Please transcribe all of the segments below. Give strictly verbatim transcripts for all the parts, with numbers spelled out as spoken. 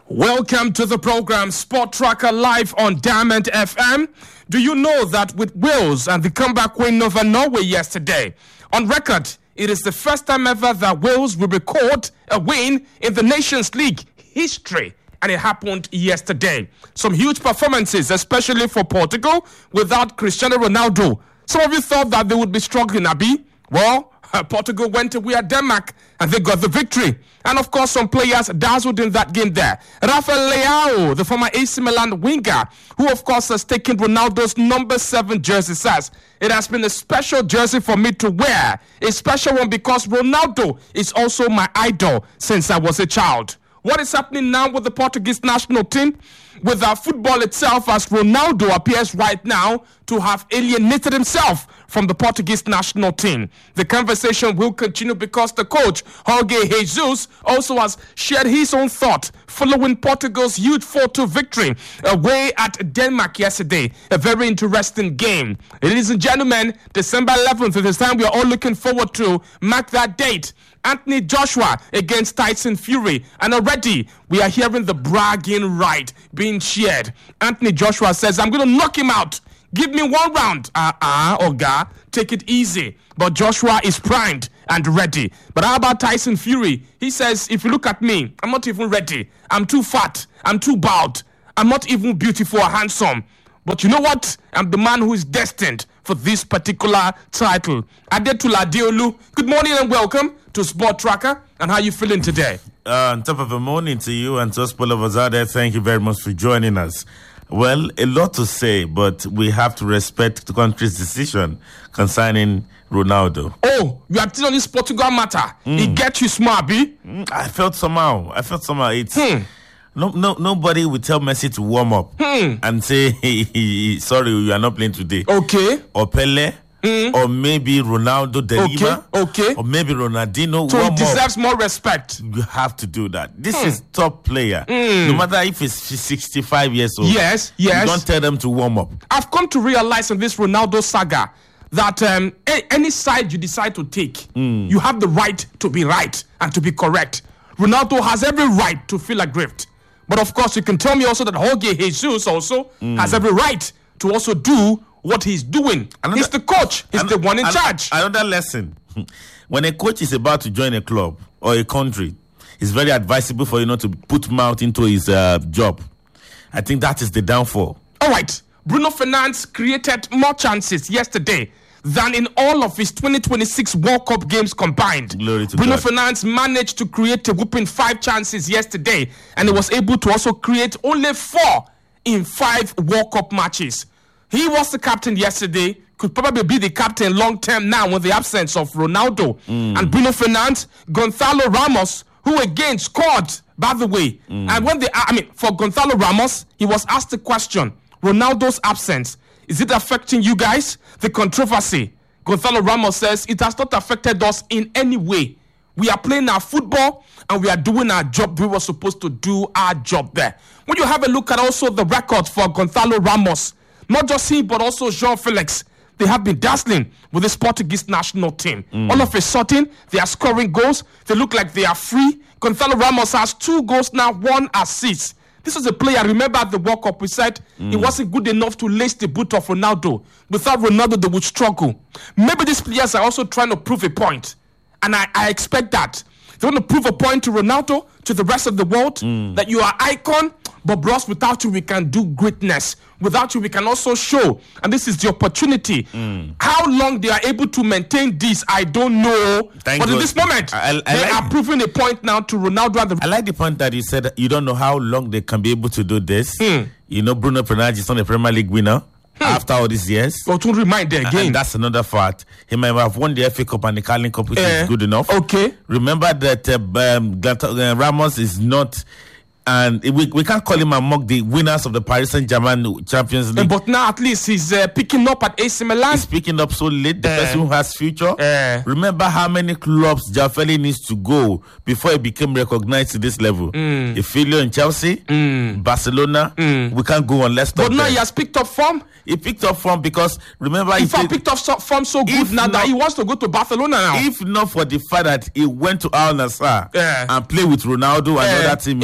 Welcome to the program Sport Tracker live on Diamond F M. Do you know that with Wales and the comeback win over Norway yesterday, on record, it is the first time ever that Wales will record a win in the Nations League history, and it happened yesterday. Some huge performances, especially for Portugal, without Cristiano Ronaldo. Some of you thought that they would be struggling, Abi. Well, Portugal went away at Denmark and they got the victory. And of course, some players dazzled in that game there. Rafael Leao, the former A C Milan winger, who of course has taken Ronaldo's number seven jersey, says, "It has been a special jersey for me to wear. A special one because Ronaldo is also my idol since I was a child." What is happening now with the Portuguese national team? With our football itself, as Ronaldo appears right now to have alienated himself from the Portuguese national team. The conversation will continue because the coach, Jorge Jesus, also has shared his own thought following Portugal's huge four two victory away at Denmark yesterday. A very interesting game. Ladies and gentlemen, December eleventh, it is time we are all looking forward to. Mark that date. Anthony Joshua against Tyson Fury. And already we are hearing the bragging right being shared. Anthony Joshua says, "I'm going to knock him out. Give me one round." Uh-uh, Oga, take it easy. But Joshua is primed and ready. But how about Tyson Fury? He says, "If you look at me, I'm not even ready. I'm too fat. I'm too bald. I'm not even beautiful or handsome. But you know what? I'm the man who is destined for this particular title." Adetula Adeolu, good morning and welcome to Sport Tracker. And how are you feeling today? Uh, on top of the morning to you and to us, all of us out there, thank you very much for joining us. Well, a lot to say, but we have to respect the country's decision concerning Ronaldo. Oh, you are still on this Portugal matter. Mm. It gets you smart, B? Mm, I felt somehow. I felt somehow. It's... Hmm. No, no, nobody will tell Messi to warm up hmm. and say, hey, hey, sorry, you are not playing today. Okay. Or Pele, mm. or maybe Ronaldo Delima, okay. okay. or maybe Ronaldinho. So warm he deserves up. more respect. You have to do that. This hmm. is top player. Mm. No matter if he's sixty-five years old. Yes, yes. You don't tell them to warm up. I've come to realize in this Ronaldo saga that um, a- any side you decide to take, mm. you have the right to be right and to be correct. Ronaldo has every right to feel aggrieved. But of course, you can tell me also that Jorge Jesus also mm. has every right to also do what he's doing. Another, he's the coach. He's another, the one in another, charge. Another lesson. When a coach is about to join a club or a country, it's very advisable for you not to put mouth into his uh, job. I think that is the downfall. All right. Bruno Fernandes created more chances yesterday than in all of his twenty twenty-six World Cup games combined. Glory to Bruno God. Fernandes managed to create a whooping five chances yesterday, and he was able to also create only four in five World Cup matches. He was the captain yesterday, could probably be the captain long term now with the absence of Ronaldo. Mm. And Bruno Fernandes, Gonzalo Ramos, who again scored, by the way. Mm. And when they, I mean, for Gonzalo Ramos, he was asked the question, Ronaldo's absence, is it affecting you guys? The controversy. Gonzalo Ramos says it has not affected us in any way. We are playing our football and we are doing our job. We were supposed to do our job there. When you have a look at also the record for Gonzalo Ramos, not just him, but also João Felix, they have been dazzling with this Portuguese national team. Mm. All of a sudden, they are scoring goals. They look like they are free. Gonzalo Ramos has two goals now, one assist. This was a player, remember at the World Cup, we said mm. he wasn't good enough to lace the boot of Ronaldo. Without Ronaldo, they would struggle. Maybe these players are also trying to prove a point. And I, I expect that. They want to prove a point to Ronaldo, to the rest of the world, mm. that you are icon, but bros, without you, we can do greatness. Without you, we can also show. And this is the opportunity. Mm. How long they are able to maintain this, I don't know. Thank but God. in this moment, I, I, they I like are proving a point now to Ronaldo. And the I like the point that you said you don't know how long they can be able to do this. Mm. You know, Bruno Fernandes is not a Premier League winner. Hmm. After all these years. But to remind them again. And that's another fact. He might have won the F A Cup and the Carling Cup, which uh, is good enough. Okay. Remember that uh, um, uh, Ramos is not... And we we can't call him among the winners of the Paris Saint-Germain Champions League. But now at least he's uh, picking up at A C Milan. He's picking up so late. The uh, person who has future. Uh, Remember how many clubs Jafeli needs to go before he became recognized to this level. Mm. A failure in Chelsea, mm. Barcelona. Mm. We can't go on. Let's stop. But now there. he has picked up form. He picked up form because remember he, he picked up so, form so good now not, that he wants to go to Barcelona now. If not for the fact that he went to Al Nassr uh, and played with Ronaldo and uh, other teammates. In career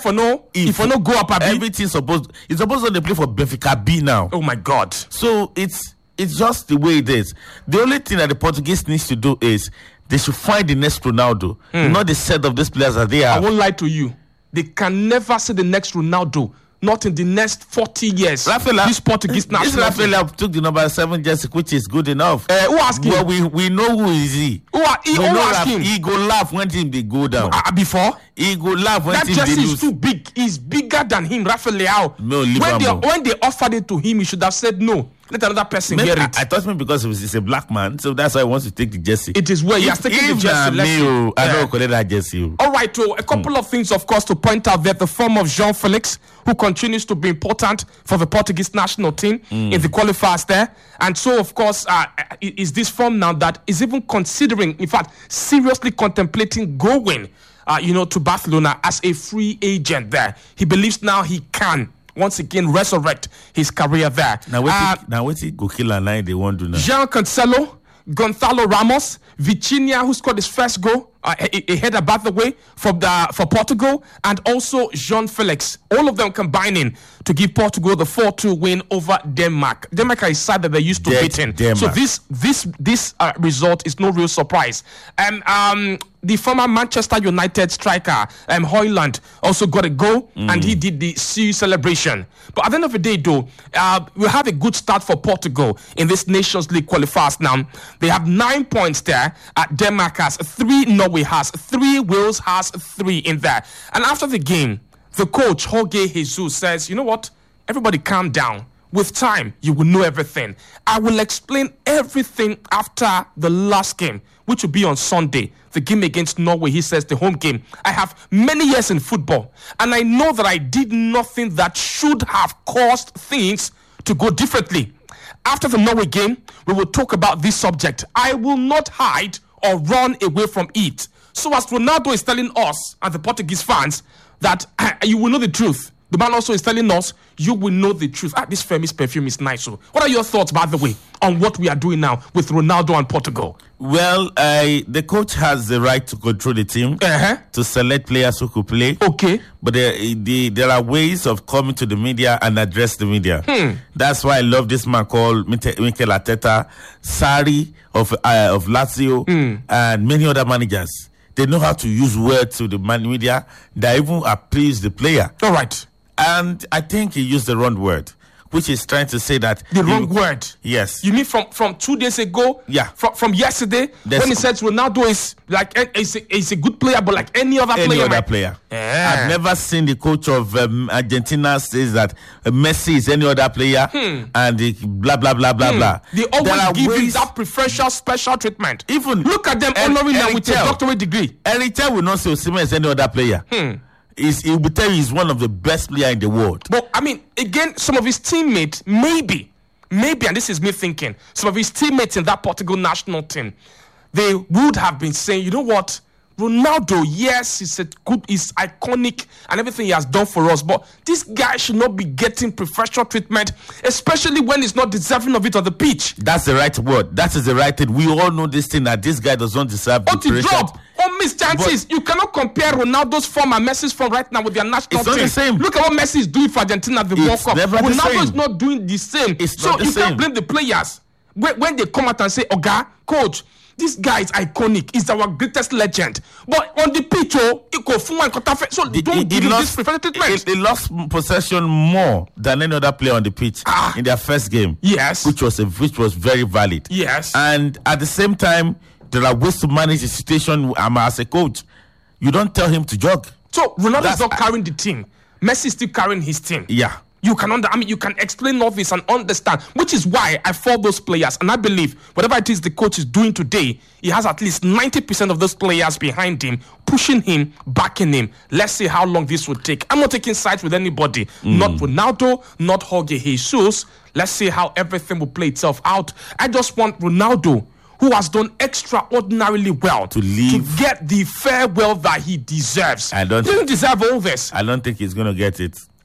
for no, if, if for no go up a bit. Everything's supposed, it's supposed to play for Benfica B now. Oh my God. So it's it's just the way it is. The only thing that the Portuguese needs to do is they should find the next Ronaldo, mm. not the set of these players that they have. I won't lie to you. They can never see the next Ronaldo. Not in the next forty years. Rafael, this Portuguese national. Rafael took the number seven jersey, which is good enough. Uh, who asked him? Well, we we know who is he. Who, are, he, we who know asked him? He go laugh when team they go down. Uh, before he go laugh when that team jersey they is lose. too big. He's bigger than him, Rafael Leao. No, when they when they offered it to him, he should have said no. Let another person maybe, wear it. I, I thought maybe because it was, he's a black man, so that's why he wants to take the jersey. It is where he has taken the jersey. Me, oh, I don't collect that jersey. All right, so a couple mm. of things, of course, to point out that the form of João Felix, who continues to be important for the Portuguese national team mm. in the qualifiers there. And so, of course, uh, is this form now that is even considering, in fact, seriously contemplating going, uh, you know, to Barcelona as a free agent there. He believes now he can once again resurrect his career there. Now, wait, uh, now wait, go kill a nine. They won't do now. Jean Cancelo, Gonzalo Ramos, Vitinha, who scored his first goal, uh, a, a header, by the way, for the for Portugal, and also João Felix. All of them combining to give Portugal the four two win over Denmark. Denmark is sad that they used to beat in. So this this this uh, result is no real surprise. And um, the former Manchester United striker, um, Højlund, also got a goal, mm. and he did the C U celebration. But at the end of the day, though, uh, we have a good start for Portugal in this Nations League qualifiers now. They have nine points there. Uh, Denmark has three, Norway has three, Wales has three in there. And after the game, the coach, Jorge Jesus, says, you know what? Everybody calm down. With time, you will know everything. I will explain everything after the last game, which will be on Sunday. The game against Norway, he says, the home game. I have many years in football, and I know that I did nothing that should have caused things to go differently. After the Norway game, we will talk about this subject. I will not hide or run away from it. So as Ronaldo is telling us and the Portuguese fans that uh, you will know the truth, the man also is telling us you will know the truth. Ah, this Femi's perfume is nice. So what are your thoughts, by the way, on what we are doing now with Ronaldo and Portugal? Well, uh, the coach has the right to control the team, uh-huh. to select players who could play. Okay. But there, the, there are ways of coming to the media and address the media. Hmm. That's why I love this man called Mikel Arteta, Sarri of, uh, of Lazio, hmm. and many other managers. They know how to use words to the media that even appease the player. All right. And I think he used the wrong word, which is trying to say that... The wrong word? Yes. You mean from, from two days ago? Yeah. From, from yesterday? There's when he said Ronaldo is like is a, is a good player, but like any other any player? Any other right? player. Yeah. I've never seen the coach of um, Argentina says that uh, Messi is any other player, hmm. and the blah, blah, blah, blah, hmm. blah. They always give ways, him that preferential special treatment. Even look at them honoring them with a doctorate degree. Eric Tell will not say Osimhen is any other player. Hmm. Is he will tell you he's one of the best players in the world. But I mean, again, some of his teammates, maybe, maybe, and this is me thinking, some of his teammates in that Portugal national team, they would have been saying, you know what, Ronaldo, yes, he's a good, he's iconic and everything he has done for us, but this guy should not be getting professional treatment, especially when he's not deserving of it on the pitch. That's the right word. That is the right thing. We all know this thing that this guy does not deserve. But to drop or miss chances, but you cannot compare Ronaldo's form and Messi's form right now with their national it's team. Not the same. Look at what Messi is doing for Argentina at the World Cup. Ronaldo is not doing the same. It's so not the you same. can't blame the players when, when they come out and say, "Oga, coach, this guy is iconic. He's our greatest legend." But on the pitch, oh, it go full and cut off. So the, don't he, give he him lost, this preferred treatment. They lost possession more than any other player on the pitch ah. in their first game. Yes, which was a, which was very valid. Yes, and at the same time, there are ways to manage the situation. Um, as a coach, you don't tell him to jog. So Ronaldo is not carrying the team. Messi is still carrying his team. Yeah. You can under, I mean, you can explain all this and understand, which is why I follow those players. And I believe whatever it is the coach is doing today, he has at least ninety percent of those players behind him, pushing him, backing him. Let's see how long this will take. I'm not taking sides with anybody. Mm. Not Ronaldo, not Jorge Jesus. Let's see how everything will play itself out. I just want Ronaldo, who has done extraordinarily well, to leave, to get the farewell that he deserves. I don't he doesn't deserve all this. I don't think he's going to get it.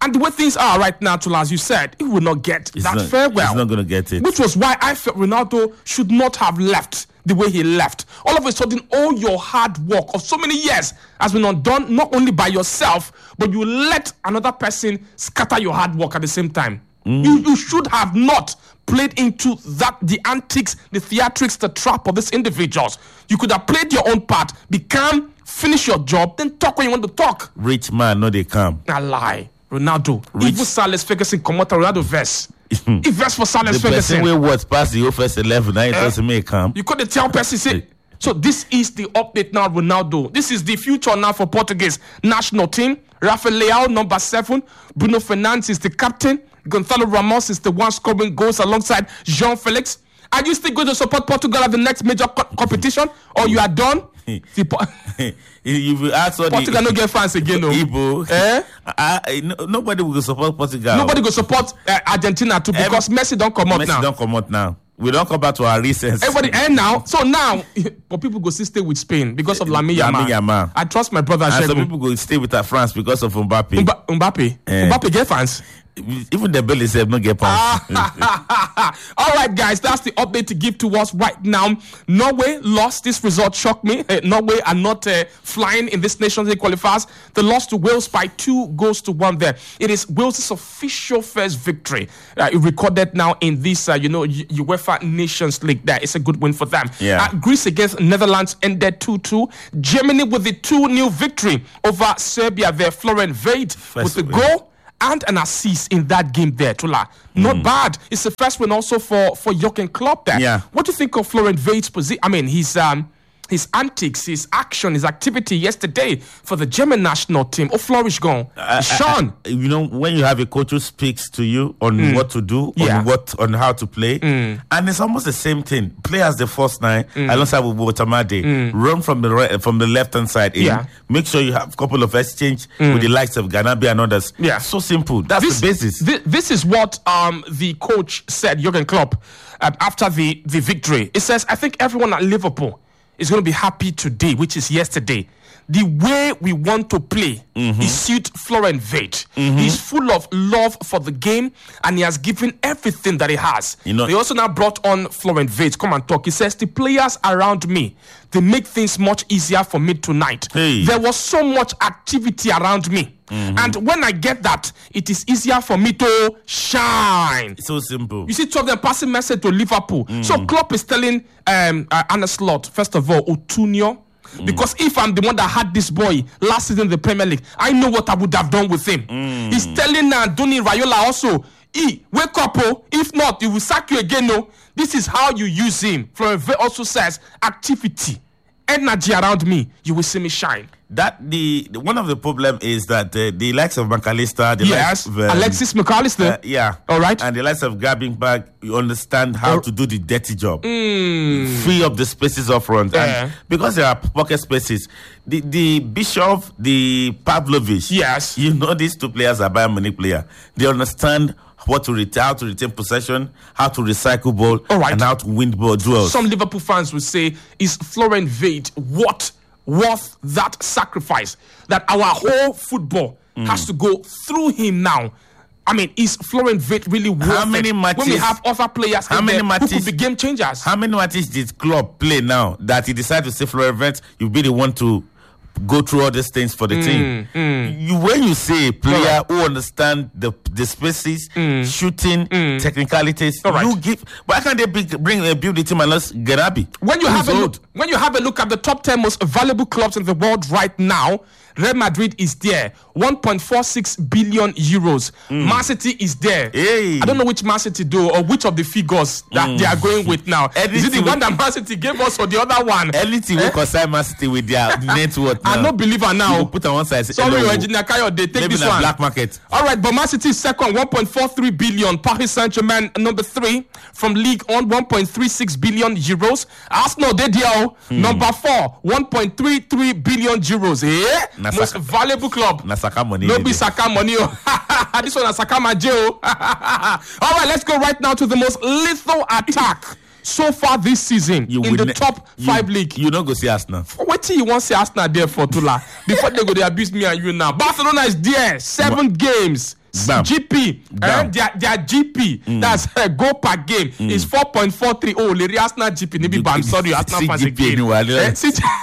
And the way things are right now, Tula, as you said, he will not get It's that not, farewell. He's not going to get it. Which was why I felt Ronaldo should not have left the way he left. All of a sudden, all your hard work of so many years has been undone, not only by yourself, but you let another person scatter your hard work at the same time. Mm. You, you should have not played into that, the antics, the theatrics, the trap of these individuals. You could have played your own part, become, finish your job, then talk when you want to talk. Rich man, no, they come. A lie. Ronaldo. Rich. Even Silas Ferguson come out, Ronaldo verse. He verse for Silas The Ferguson. person will watch past the whole first eleven, now it doesn't make come. You couldn't tell person say. So this is the update now, Ronaldo. This is the future now for Portuguese national team. Rafael Leao, number seven. Bruno Fernandes is the captain. Gonzalo Ramos is the one scoring goals alongside Jean Felix. Are you still going to support Portugal at the next major co- competition, or you are done? The po- If you ask all Portugal the no get fans again, no. Igbo, Eh? I, I, no, nobody will support Portugal. Nobody go support uh, Argentina too because Every- Messi don't come out Messi now. don't come out now. We don't come back to our recent. Everybody end now. So now, but people go still stay with Spain because of Lamine Lamine Yamal. Yamal. I trust my brother And some Shegun. people go stay with our France because of Mbappe. Mba- Mbappe. Eh. Mbappe get fans. Even the belly said no get pounds. All right, guys, that's the update to give to us right now. Norway lost. This result shocked me. Uh, Norway are not uh, flying in this Nations League qualifiers. They lost to Wales by two goals to one there. It is Wales' official first victory. Uh, it recorded now in this, uh, you know, U- UEFA Nations League. There, it's a good win for them. Yeah. Uh, Greece against Netherlands ended two two. Germany with the two nil victory over Serbia there. Florian Wirtz with the win. goal and an assist in that game there, Tula. Not Mm. bad. It's the first win also for, for Jurgen Klopp there. Yeah. What do you think of Florian Wirtz's position? I mean, his um his antics, his action, his activity yesterday for the German national team. Oh, flourish gone. Sean. I- you know, when you have a coach who speaks to you on what to do, Yeah. on what, on how to play, and it's almost the same thing. Play as the first nine, alongside with Botamade. Run from the right, from the left hand side in. Yeah. Make sure you have a couple of exchange with the likes of Ganabi and others. Yeah. So simple. That's This, the basis. thi- this is what um the coach said, Jurgen Klopp, um, after the, the victory. It says, I think everyone at Liverpool is going to be happy today, which is yesterday. The way we want to play is suit Florian Wirtz. He's full of love for the game, and he has given everything that he has. You know- they also now brought on Florian Wirtz. Come and talk. He says, the players around me, they make things much easier for me tonight. Hey. There was so much activity around me. And when I get that, it is easier for me to shine. It's so simple. You see, two of them passing message to Liverpool. So Klopp is telling um, uh, Arne Slot, first of all, Otunio, because if I'm the one that had this boy last season in the Premier League, I know what I would have done with him. He's telling uh, Donny Raiola also, E, wake up, oh. If not, he will sack you again, no. This is how you use him. Florian Wirtz also says, activity, energy around me, you will see me shine. That the, the one of the problem is that uh, the likes of McAllister, the Yes, likes of, um, Alexis McAllister. uh, yeah, All right. and the likes of Grabbing back, you understand how Oh. to do the dirty job, free up the spaces up front, Yeah. and because there are pocket spaces, the the Bishop, the Pavlovich, Yes. you know these two players are Bayern Munich player. They understand what to retain, how to retain possession, how to recycle ball, All right. and how to win ball duels. Some Liverpool fans would say, is Florian Wirtz what worth that sacrifice? That our whole football has to go through him now. I mean, is Florian Wirtz really worth How many it matches- when we have other players how in many there who matches- could be game changers? How many matches did club play now that he decided to say Florian Wirtz, you be the one to go through all these things for the team? You when you say a player Alright. who understand the the spaces, shooting, technicalities, Alright. you give. Why can't they bring, bring uh, build the team and let's get happy? When you Who's have a old? look, when you have a look at the top ten most valuable clubs in the world right now, Real Madrid is there, one point four six billion euros. Man City is there. Hey. I don't know which Man City do or which of the figures that they are going with now. Is it the Anything one with- that Man City gave us or the other one? Anything we concern Man City with their net worth now. I'm not believer now. You put on one side. Say, Sorry, hello, Engineer Kayo, they take maybe this in a one. black market. All right, but Man City is second, one point four three billion. Paris Saint-Germain, number three. From League on, one point three six billion euros. Arsenal, they deal. Number four, one point three three billion euros. Eh? Na Most Saka- valuable club. Na Saka money. No dey be there. Saka money. Oh. This one is Saka Majeo. All right, let's go right now to the most lethal attack so far this season You in will the ne- top you- five league. You don't go see Arsenal. What till you want to say Arsenal there for Tula? Before they go, they abuse me and you now. Barcelona is there. Seven games. Bam. G P, Bam. uh, their, their G P, mm. that's uh, goal per game, mm. is four point four three. Oh, Larry Arsenal G P, maybe, but I'm sorry, Arsenal fans again. Uh,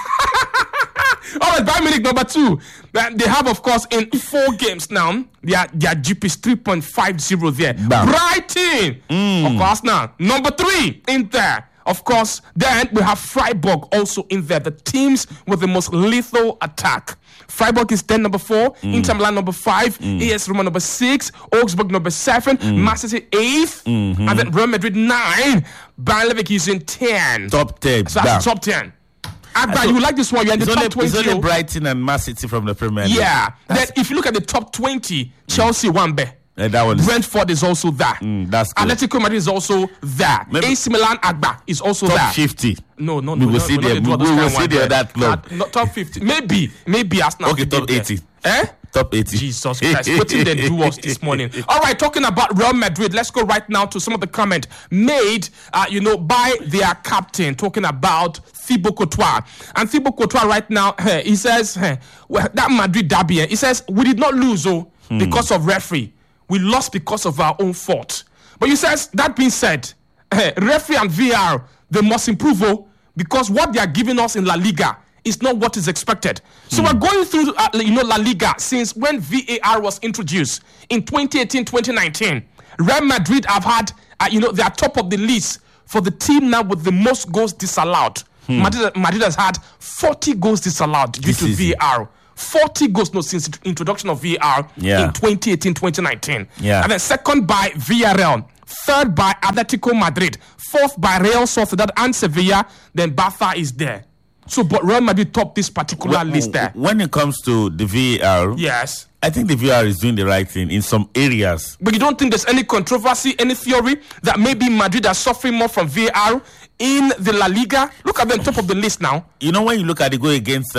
All right, Bayern Munich number two. Uh, they have, of course, in four games now, their, their G P is three point five zero there. Bam. Brighton, mm. of course, now. Number three in there. Of course, then we have Freiburg also in there, the teams with the most lethal attack. Freiburg is then number four, mm. Inter Milan number five, mm. A S Roma number six, Augsburg number seven, mm. Man City eighth, mm-hmm. and then Real Madrid nine, Bayern Leverkusen ten. Top ten. So that's top ten. Agba, you like this one? You're in the top only, twenty. It's only Brighton and Man City from the Premier League. Yeah. Then if you look at the top twenty, Chelsea mm. one be. Uh, that one is, Brentford is also there. Mm, that's good. Atletico Madrid is also there. Maybe A C Milan Agba is also top there. Top fifty. No, no, no. We will no, see no, the no, we will see the that club. Uh, top fifty. Maybe, maybe Arsenal. Okay, top eighty. Eh? Top eighty. Jesus Christ. What did they do us this morning? All right, talking about Real Madrid, let's go right now to some of the comment made, uh, you know, by their captain, talking about Thibaut Courtois. And Thibaut Courtois right now, eh, he says, eh, well, that Madrid derby, eh, he says, we did not lose, oh, hmm. because of referee. We lost because of our own fault. But he says, that being said, eh, referee and V R, they must improve, oh, because what they are giving us in La Liga is not what is expected. So mm. we're going through, uh, you know, La Liga since when V A R was introduced in twenty eighteen twenty nineteen. Real Madrid have had, uh, you know, they are top of the list for the team now with the most goals disallowed. Hmm. Madrid, Madrid has had forty goals disallowed due this to V A R. forty goals no, since the introduction of V A R yeah. in twenty eighteen twenty nineteen. Yeah. And then second by Villarreal. Third by Atletico Madrid. Fourth by Real Sociedad and Sevilla. Then Barca is there. So, but Real Madrid top this particular when, list there. When it comes to the V A R, yes, I think the V A R is doing the right thing in some areas. But you don't think there's any controversy, any theory that maybe Madrid are suffering more from V A R in the La Liga? Look at them top of the list now. You know, when you look at the go against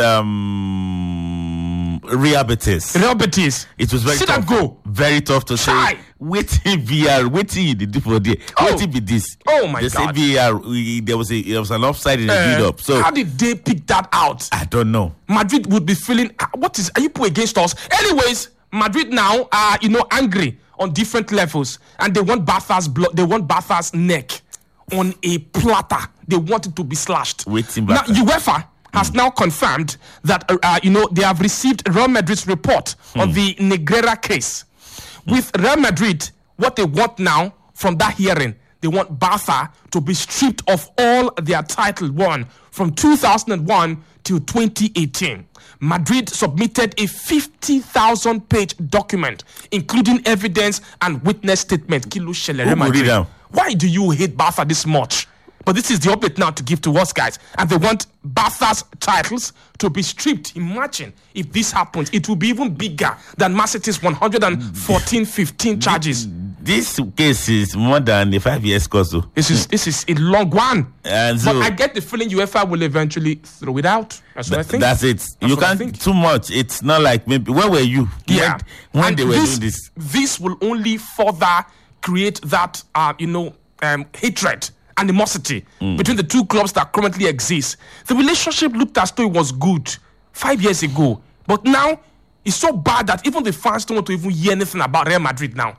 um, Real Betis, Real Betis, it was very See tough. That go. Very tough to Try. say. Waiting V A R, waiting you did for there. Oh. Waiting be this. Oh my they God! They say V A R. We, there was a there was an offside in the uh, build up. So how did they pick that out? I don't know. Madrid would be feeling what is are you put against us? Anyways, Madrid now are you know angry on different levels, and they want Barca's blood. They want Barca's neck on a platter. They want it to be slashed. Waiting now, Barca. UEFA has mm. now confirmed that uh, you know they have received Real Madrid's report mm. on the Negreira case. Mm. With Real Madrid, what they want now from that hearing, they want Barca to be stripped of all their title won from two thousand one to twenty eighteen. Madrid submitted a fifty thousand page document, including evidence and witness statement. Kilo Shelere Madrid. Why do you hate Barca this much? But this is the update now to give to us, guys. And they want Barca's titles to be stripped. Imagine if this happens, it will be even bigger than Man City's one hundred fourteen fifteen charges. This case is more than the five years course. This is this is a long one. And so, but I get the feeling UEFA will eventually throw it out. That's what th- I think. That's it. That's you can't too much. It's not like maybe where were you? Yeah. When, when and they were this, doing this. This will only further create that uh, you know um, hatred. Animosity mm. between the two clubs that currently exist. The relationship looked as though it was good five years ago, but now it's so bad that even the fans don't want to even hear anything about Real Madrid now.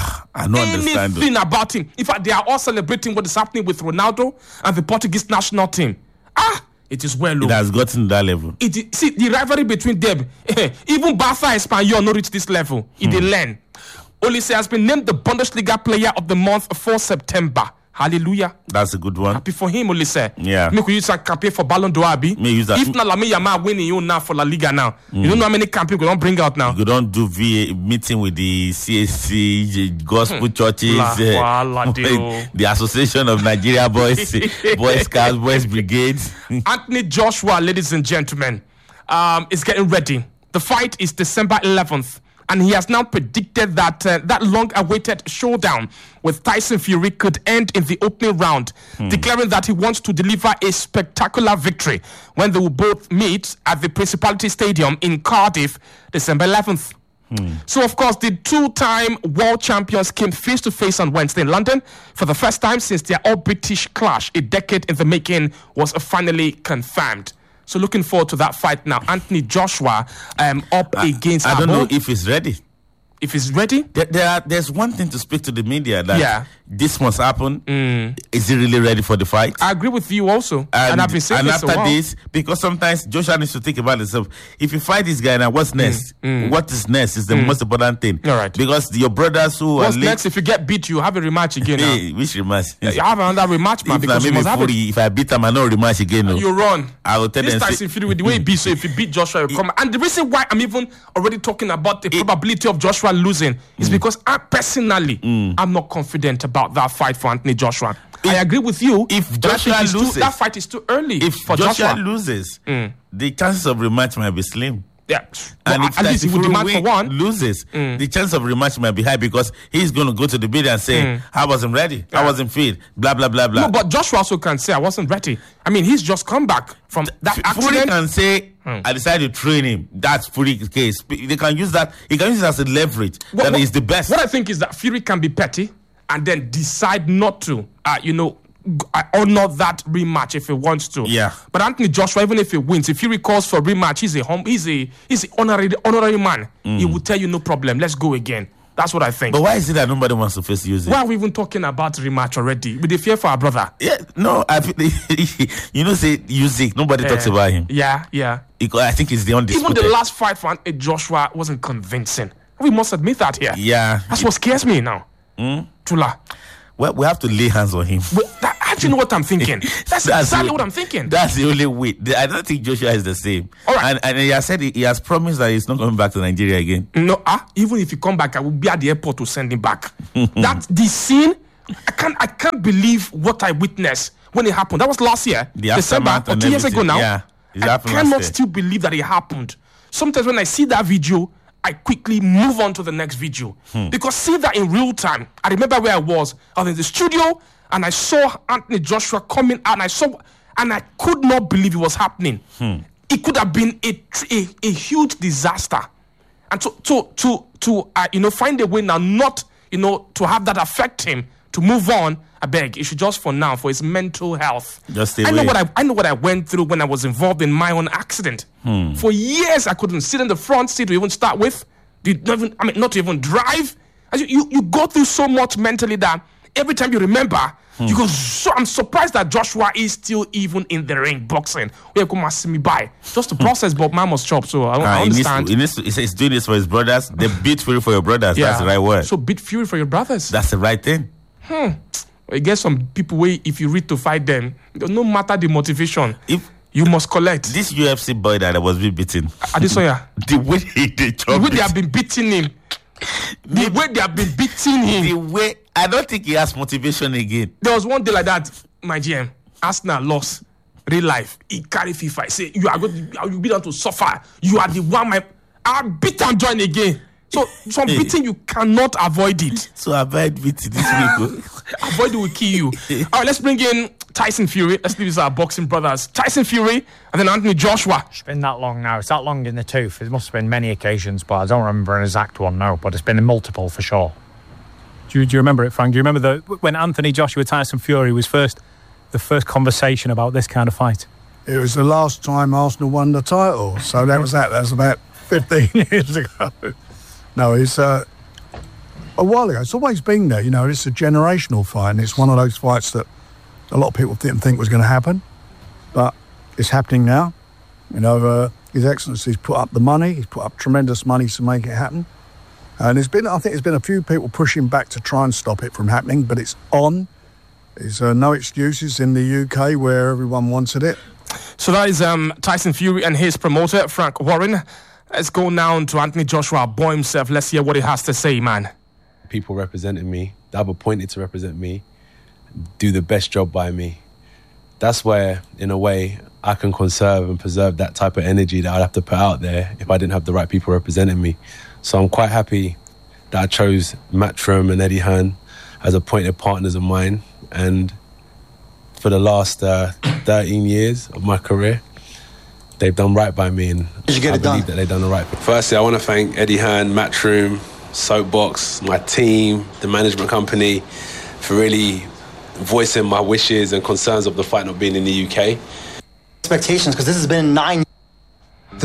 I don't anything understand anything about him. In fact, they are all celebrating what is happening with Ronaldo and the Portuguese national team. Ah, it is well. It has gotten to that level. It is, see the rivalry between them. Even Barca and Espanyol not reach this level. It they learn. Olise has been named the Bundesliga Player of the Month for September. Hallelujah. That's a good one. Happy for him, Olise. Yeah. Make we use a campaign for Ballon d'Or, Abi. Me use that. If not, Lamine Yamal winning you now for La Liga now. Mm. You don't know how many campaigns we don't bring out now. You don't do V A meeting with the C S C, gospel hmm. churches, La, uh, la, the Association of Nigeria Boys, Boys Scouts, Boys Brigades. Anthony Joshua, ladies and gentlemen, um, is getting ready. The fight is December eleventh. And he has now predicted that uh, that long-awaited showdown with Tyson Fury could end in the opening round, hmm. declaring that he wants to deliver a spectacular victory when they will both meet at the Principality Stadium in Cardiff, December eleventh. Hmm. So, of course, the two-time world champions came face-to-face on Wednesday in London for the first time since their all-British clash, a decade in the making, was finally confirmed. So looking forward to that fight now. Anthony Joshua um, up I, against I don't Abo. know if he's ready. if he's ready. There, there are, there's one thing to speak to the media that Yeah. this must happen. Mm. Is he really ready for the fight? I agree with you also. And, And, I've been saying and this after a while. this, because sometimes Joshua needs to think about himself. If you fight this guy now, what's next? mm. What is next is the most important thing. All right. Because your brothers who What's are next? If you get beat, you have a rematch again. Now. Hey, which rematch? You have another rematch, man, If because you maybe must have it. Fury, if I beat him, I know rematch again. No. You run. I will tell This them. Tyson Fury with the way he beat, so if you beat Joshua, you come. And the reason why I'm even already talking about the probability of Joshua losing is because I personally, I'm not confident about that fight for Anthony Joshua. I agree with you. if but I think Joshua it's too- loses- that fight is too early if for Joshua, Joshua. loses, the chances of rematch might be slim. Yeah, And well, if at least he Tyson would Fury demand for win- one. loses, the chance of rematch might be high because he's going to go to the media and say, I wasn't ready, I wasn't fit, blah, blah, blah, blah. No, but Joshua also can say I wasn't ready. I mean, he's just come back from that F- Fury accident. can say, I decided to train him. That's Fury's case. They can use that. He can use it as a leverage. What- that what- he's the best. What I think is that Fury can be petty and then decide not to, uh, you know, g- uh, honor that rematch if he wants to. Yeah. But Anthony Joshua, even if he wins, if Fury calls for rematch, he's a hum- he's a he's an honorary honorary man. He will tell you no problem. Let's go again. That's what I think. But why is it that nobody wants to face Usyk? Why are we even talking about rematch already? With the fear for our brother. Yeah, no, I feel- you know, say Usyk. Nobody talks Uh, about him. Yeah, yeah. Because I think he's the Even undisputed. the last fight for Anthony Joshua wasn't convincing. We must admit that here. Yeah. That's what scares me now. Tula. Well, we have to lay hands on him. Well, that, actually know what I'm thinking. That's, exactly the- what I'm thinking. That's the only way. The- I don't think Joshua is the same. All right. And, and he has said he, he has promised that he's not coming back to Nigeria again. No, ah, even if you come back, I will be at the airport to send him back. That the scene, I can't, I can't believe what I witnessed when it happened. That was last year, The December aftermath or and two years ago everything. now. Yeah, it I happened last cannot year. still believe that it happened. Sometimes when I see that video, I quickly move on to the next video Hmm. because see that in real time. I remember where I was. I was in the studio and I saw Anthony Joshua coming out, and I saw, and I could not believe it was happening. Hmm. It could have been a tr- a, a huge disaster. And to to to to uh, you know, find a way now not, you know, to have that affect him, to move on. I beg, it should just for now, for his mental health. Just stay I know away. what I I know what I went through when I was involved in my own accident. For years, I couldn't sit in the front seat to even start with. Did not even, I mean, not to even drive. As you, you you go through so much mentally that every time you remember, you go. So I'm surprised that Joshua is still even in the ring boxing. Where come and see me by just to process, but man must chop. So I, Uh, I he, needs to, understand. he, needs to, he says he's doing this for his brothers. They beat Fury for your brothers. That's the right word. So beat Fury for your brothers. That's the right thing. I guess some people way if you read to fight them, no matter the motivation, If you must collect. this U F C boy that was being beaten, Adesoya, the way he did the chop way they it, have been beating him, the way they have been beating him. the way I don't think he has motivation again. There was one day like that, my G M, Arsenal lost, real life. He carry FIFA. He say, you are going to, you be down to suffer. You are the one, my, I beat and join again. So some beating, you cannot avoid it. So avoid beating these people. Avoid it will kill you. All right, let's bring in Tyson Fury. Let's leave this our boxing brothers. Tyson Fury and then Anthony Joshua. It's been that long now. It's that long in the tooth. It must have been many occasions, but I don't remember an exact one now. But it's been multiple for sure. Do you, do you remember it, Frank? Do you remember the when Anthony Joshua Tyson Fury was first, the first conversation about this kind of fight? It was the last time Arsenal won the title, so that was that. That was about fifteen years ago. No, it's uh, a while ago. It's always been there. You know, it's a generational fight, and it's one of those fights that a lot of people didn't think was going to happen, but it's happening now. You know, uh, His Excellency's put up the money. He's put up tremendous money to make it happen. And there's been, I think there's been a few people pushing back to try and stop it from happening, but it's on. There's uh, no excuses in the U K where everyone wanted it. So that is um, Tyson Fury and his promoter, Frank Warren. Let's go now to Anthony Joshua, boy himself. Let's hear what he has to say, man. People representing me, that have appointed to represent me, do the best job by me. That's where, in a way, I can conserve and preserve that type of energy that I'd have to put out there if I didn't have the right people representing me. So I'm quite happy that I chose Matchroom and Eddie Hearn as appointed partners of mine. And for the last uh, thirteen years of my career, they've done right by me, and Did you get I it believe done? that they've done the right thing. Firstly, I want to thank Eddie Hearn, Matchroom, Soapbox, my team, the management company, for really voicing my wishes and concerns of the fight not being in the U K. Expectations, because this has been nine. All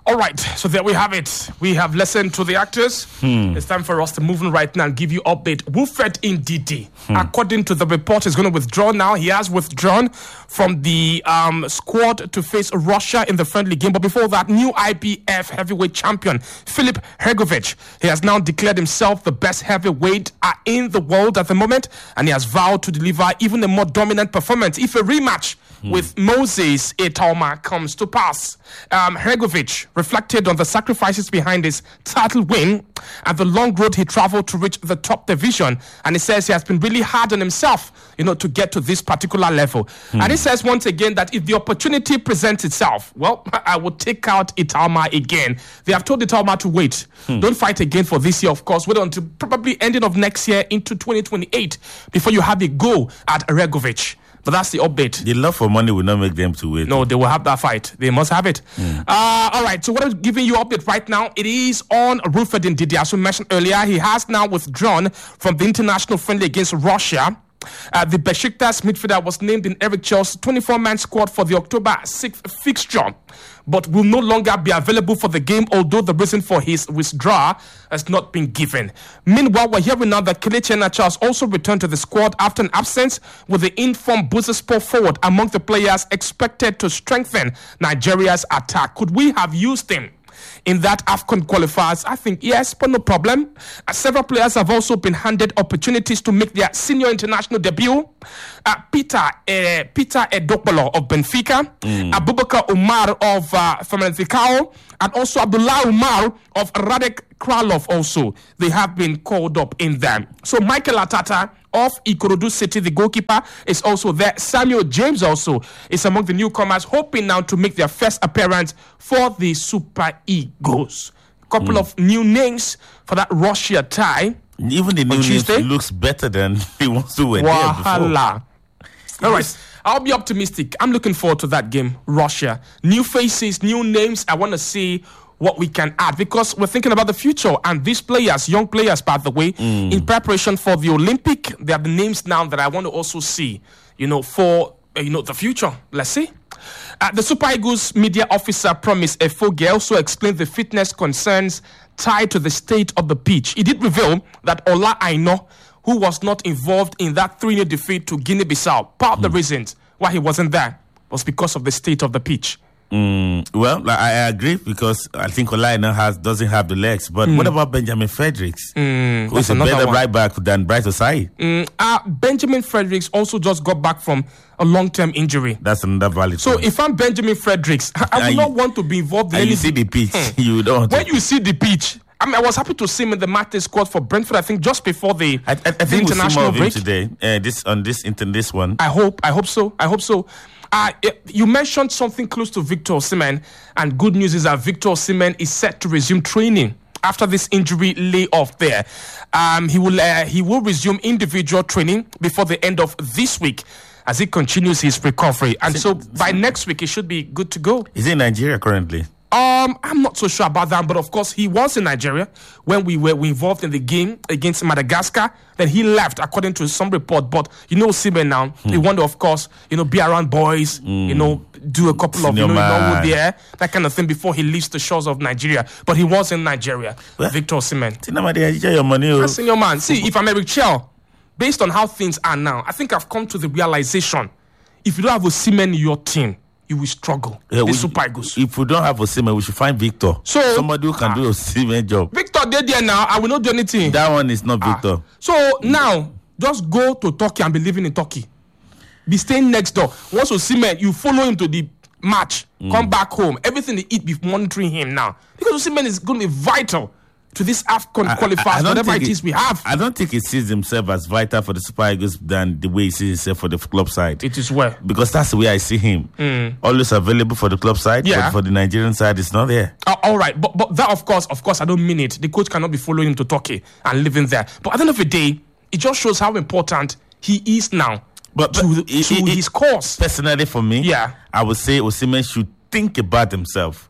All right, so there we have it. We have listened to the actors. Hmm. It's time for us to move on right now and give you update. Wilfred Ndidi, hmm. according to the report, is going to withdraw now. He has withdrawn from the um, squad to face Russia in the friendly game. But before that, new I B F heavyweight champion Filip Hrgović, he has now declared himself the best heavyweight uh, in the world at the moment, and he has vowed to deliver even a more dominant performance if a rematch Hmm. with Moses Itauma comes to pass. Um, Hrgović reflected on the sacrifices behind his title win and the long road he traveled to reach the top division. And he says he has been really hard on himself, you know, to get to this particular level. Hmm. And he says once again that if the opportunity presents itself, well, I will take out Itauma again. They have told Itauma to wait. Hmm. Don't fight again for this year, of course. Wait until probably ending of next year into twenty twenty-eight before you have a go at Hrgović. But that's the update. The love for money will not make them to wait. No, they will have that fight. They must have it. Mm. Uh, all right, so what I'm giving you update right now, it is on Wilfred Ndidi. As we mentioned earlier, he has now withdrawn from the international friendly against Russia. Uh, the Besiktas midfielder was named in Eric Chell's twenty-four man squad for the October sixth fixture, but will no longer be available for the game, although the reason for his withdrawal has not been given. Meanwhile, we're hearing now that Kelechi Iheanacho has also returned to the squad after an absence, with the informed Bursaspor forward among the players expected to strengthen Nigeria's attack. Could we have used him in that AFCON qualifiers? I think yes, but no problem. Uh, several players have also been handed opportunities to make their senior international debut. Uh, Peter uh, Peter Edokpolo of Benfica, mm. Abubakar Umar of uh, Famalicão, and also Abdullah Umar of Radek Kralov also. They have been called up in them. So Michael Atata of Ikorodu City, the goalkeeper, is also there. Samuel James also is among the newcomers, hoping now to make their first appearance for the Super Eagles. Couple mm. of new names for that Russia tie. Even the new names looks better than the ones who were Wahala. there before. All right, I'll be optimistic. I'm looking forward to that game, Russia. New faces, new names. I want to see what we can add, because we're thinking about the future, and these players, young players, by the way, mm. in preparation for the Olympic, they are the names now that I want to also see, you know, for uh, you know the future. Let's see. Uh, the Super Eagles media officer, Promise Efoge, also explained the fitness concerns tied to the state of the pitch. He did reveal that Ola Aina, who was not involved in that three nil defeat to Guinea-Bissau, part mm. of the reasons why he wasn't there was because of the state of the pitch. Mm, well, I, I agree, because I think Olaina has doesn't have the legs. But mm. what about Benjamin Fredericks, mm, who is a better one. right back than Bright Osai? Mm, uh, Benjamin Fredericks also just got back from a long-term injury. That's another valid So point. if I'm Benjamin Fredericks, I, I would not want to be involved in and any... you see the pitch, hmm. you don't. When you see the pitch, I mean, I was happy to see him in the Mate squad for Brentford. I think just before the, I, I, I the think international we'll see more break of him today. Uh, this on this inter this one. I hope. I hope so. I hope so. Uh, you mentioned something close to Victor Osimhen, and good news is that Victor Osimhen is set to resume training after this injury layoff there. Um, he will uh, he will resume individual training before the end of this week as he continues his recovery. And so by next week, he should be good to go. Is he in Nigeria currently? Um, I'm not so sure about that, but of course he was in Nigeria when we were involved in the game against Madagascar. Then he left, according to some report. But you know, Simen now, hmm. he wanted, of course, you know, be around boys, mm. you know, do a couple Senior of you know, you know there, that kind of thing before he leaves the shores of Nigeria. But he was in Nigeria, well, Victor Osimhen. Your money. That's senior man. See, if I'm Eric Chell, based on how things are now, I think I've come to the realization: if you don't have Osimhen in your team, you will struggle. Yeah, the we, Super Eagles. If we don't have Osimhen, we should find Victor. So somebody who can ah, do a Osimhen job. Victor did there now. I will not do anything. That one is not Victor. Ah. So now, just go to Turkey and be living in Turkey. Be staying next door. Once Osimhen, you follow him to the match. Mm. Come back home. Everything they eat, be monitoring him now, because Osimhen is going to be vital to this AFCON qualifiers, whatever it is we have. I don't think he sees himself as vital for the Super Eagles than the way he sees himself for the club side. It is well. Because that's the way I see him. Mm. Always available for the club side, yeah. but for the Nigerian side, it's not there. Uh, all right, but but that, of course, of course, I don't mean it. The coach cannot be following him to Turkey and living there. But at the end of the day, it just shows how important he is now but, to, but to it, it, his cause. Personally, for me, yeah. I would say Osimhen should think about himself.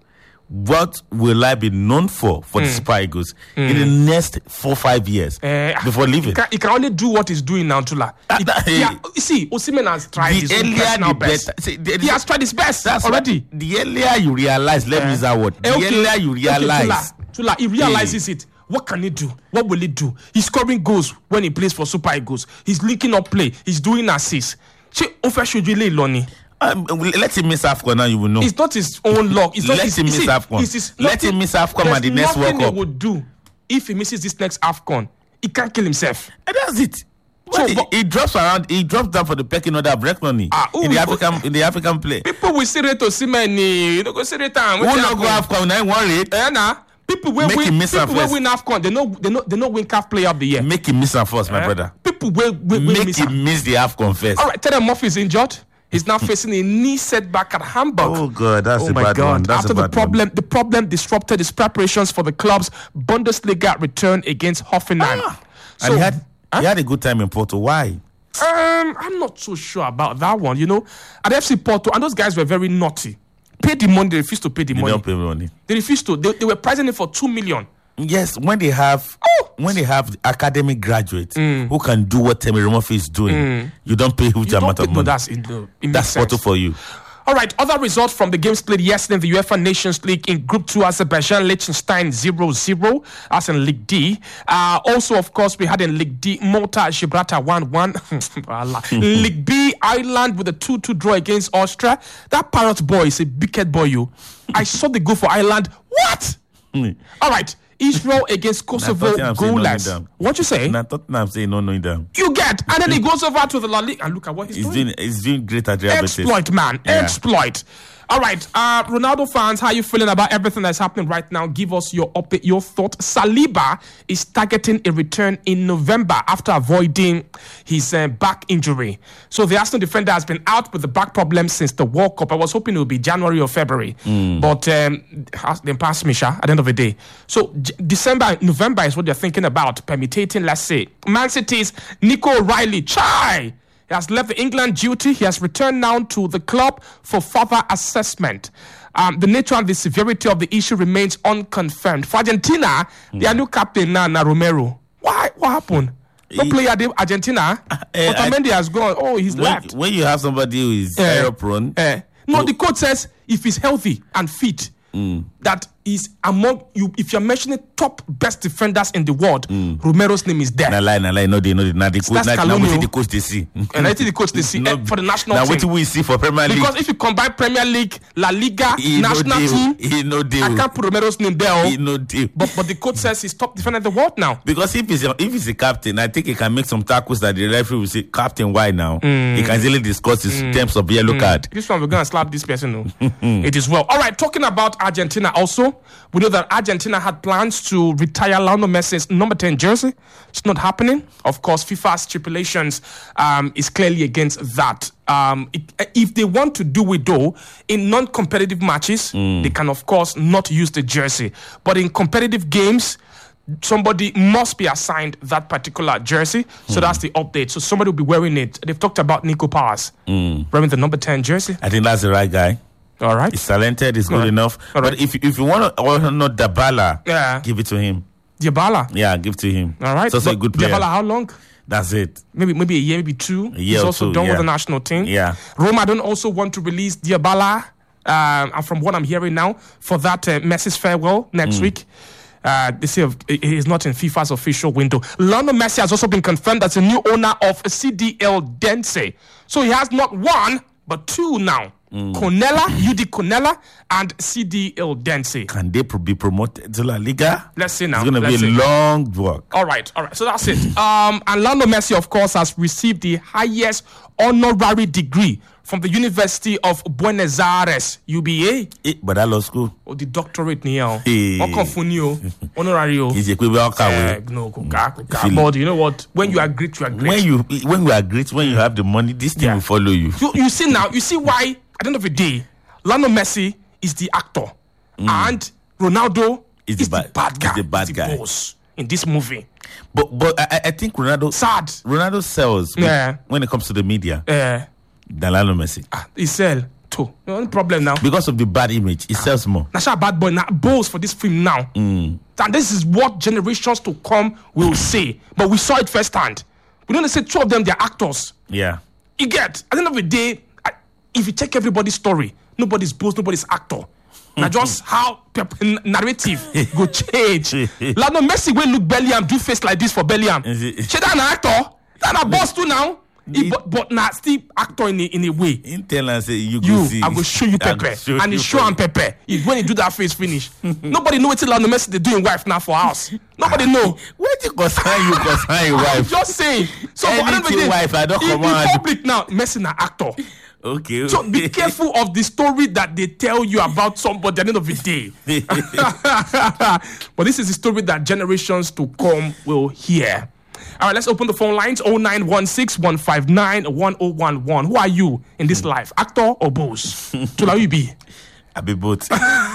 what will I be known for for mm. the Super Eagles mm. in the next four five years uh, before leaving? He can, he can only do what he's doing now, Tula. Uh, he, yeah, you see, Osimhen has tried the his earlier the best. better. See, the, he has tried his best that's already. What, the earlier you realize, let uh, me use that word. The okay, earlier you realize, okay, Tula, Tula, he realizes hey. it. What can he do? What will he do? He's scoring goals when he plays for Super Eagles. He's linking up play. He's doing assists. Um, let him miss AFCON now, you will know. It's not his own luck. It's not let his, him miss see, AFCON. It's his, let him miss AFCON and the next World Cup. There's nothing he would do if he misses this next AFCON. He can't kill himself. And that's it. So, he, he drops around. He drops down for the pecking order of reckoning ah, in the African in the African play. People will say it to Osimhen. You know, go say it down. Who not go AFCON? I worry. Eh, nah. People will win. People will win AFCON. They know. They know. They know. Win C A F Player of the Year. Make him miss him first, my eh? brother. People will. will, will Make miss him miss the AFCON first. All right. Tell them Murphy is injured. He's now facing a knee setback at Hamburg. Oh God, that's oh a my bad God. one. That's After a bad the problem, one. the problem disrupted his preparations for the club's Bundesliga return against Hoffenheim. Ah, so, and he had, huh? he had a good time in Porto. Why? Um, I'm not so sure about that one. You know, at F C Porto, and those guys were very naughty. Paid the money, they refused to pay the they money. Don't pay money. They refused to. They, they were pricing it for two million. Yes, when they have oh. when they have academic graduates mm. who can do what Temi Murphy is doing, mm. you don't pay huge you amount pay, of money. No, that's it, no, it that's Porto for you. All right, other results from the games played yesterday in the UEFA Nations League in Group two, Azerbaijan, Liechtenstein zero zero, as in League D. Uh, also, of course, we had in League D, Malta, Gibraltar one one. League B, Ireland with a two two draw against Austria. That Parrot boy is a wicked boy, you. I saw the goal for Ireland. What? All right. Israel against Kosovo goalless. What you say? Nah, Tottenham saying no, no, them. You get, and then he goes over to the La Liga and look at what he's, he's doing. doing. He's doing great at Real Betis. Exploit, man, yeah. Exploit. All right, uh, Ronaldo fans, how are you feeling about everything that's happening right now? Give us your update, your thought. Saliba is targeting a return in November after avoiding his uh, back injury. So the Arsenal defender has been out with the back problem since the World Cup. I was hoping it would be January or February, mm. but um, they passed me, Sha, at the end of the day. So J- December, November is what they're thinking about, permutating, let's say. Man City's Nico O'Reilly, chai! He has left the England duty. He has returned now to the club for further assessment. Um, the nature and the severity of the issue remains unconfirmed. For Argentina, mm. their new captain, Nana Romero. Why? What happened? No he, player, they, Argentina. Uh, Otamendi has gone. Oh, he's when, left. When you have somebody who is uh, error prone. Uh, no, the coach says if he's healthy and fit, mm. that is among you. If you're mentioning top best defenders in the world, mm. Romero's name is there. Na lie, na lie, no, they know the na the coach. Na what the coach they see, and I think the coach they see no, for the national now team. Now what we see for Premier League? Because if you combine Premier League, La Liga, he national no team, he no deal. I can't put Romero's name there. He no deal. But but the coach says he's top defender in the world now. Because if he's a, if he's a captain, I think he can make some tackles that the referee will say, "Captain, why now?" Mm. He can easily discuss his mm. terms of yellow mm. card. This one we're gonna slap this person. No, it is well. All right, talking about Argentina. Also, we know that Argentina had plans to retire Lionel Messi's number ten jersey. It's not happening. Of course, FIFA's stipulations um, is clearly against that. Um, it, if they want to do it though, in non-competitive matches, mm. they can of course not use the jersey. But in competitive games, somebody must be assigned that particular jersey. So mm. that's the update. So somebody will be wearing it. They've talked about Nico Paz mm. wearing the number ten jersey. I think that's the right guy. All right. He's talented. He's good right. enough. All but right. if if you want to honor Dybala, yeah. give it to him. Dybala? Yeah, give it to him. All right. He's also but a good player. Dybala, how long? That's it. Maybe maybe a year, maybe two. A year He's or also two, done yeah. with the national team. Yeah. Roma don't also want to release Dybala, um, and from what I'm hearing now, for that uh, Messi's farewell next mm. week. Uh, they say he is not in FIFA's official window. Lionel Messi has also been confirmed as a new owner of C D L Dense. So he has not one, but two now. Mm. Conella, U D Conella, and C D L Dense. Can they pro- be promoted to La Liga? Let's see now. It's going to be a see. long walk. All right, all right. So that's it. Um, and Lionel Messi, of course, has received the highest honorary degree from the University of Buenos Aires, U B A. Eh, but that law school. Oh, the doctorate now. Hey. What confunio? Honorary. He's a quick uh, No, kuka, kuka. But you know what? When you are great, you are great. When you when you are great, when you have the money, this thing yeah. will follow you. you. You see now, you see why, at the end of the day, Lionel Messi is the actor. Mm. And Ronaldo is, is the, bad, the bad guy. The bad the guy. boss in this movie. But but I, I think Ronaldo sad. Ronaldo sells yeah. when it comes to the media. Yeah. Than Lionel Messi. Ah, he sell. Two. No problem now. Because of the bad image, it sells more. That's a bad boy now. Bows for this film now. Mm. And this is what generations to come will say. But we saw it firsthand. We don't say two of them, they're actors. Yeah. You get, at the end of the day, I- if you check everybody's story, nobody's boss, nobody's actor. Now just how pep- n- narrative go change. Like no Messi will look Bellingham, do face like this for Bellingham. Is it- She that an actor. That a boss too now. He, but but now still actor in a, in a way. Intel and say you, You, go see. I will show you I go Pepe, show and he you show him Pepe. He- When he do that face finish, nobody know what Lionel Messi they doing wife now for house. Nobody know. Where you concern you concern your I'm wife? just saying. So for Anything another day, wife, I don't in, come in out. public now, Messi na actor. Okay. So be careful of the story that they tell you about somebody at the end of the day. But this is the story that generations to come will hear. All right, let's open the phone lines. oh nine one six, one five nine, one oh one one. Who are you in this life? Actor or boss? Tula you be? I be both.